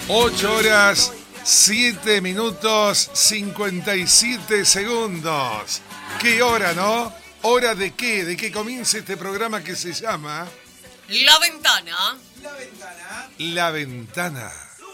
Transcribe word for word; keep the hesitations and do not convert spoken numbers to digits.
ocho horas, siete minutos, cincuenta y siete segundos. ¿Qué hora, no? ¿Hora de qué? ¿De que comience este programa que se llama? La Ventana. La Ventana. La Ventana.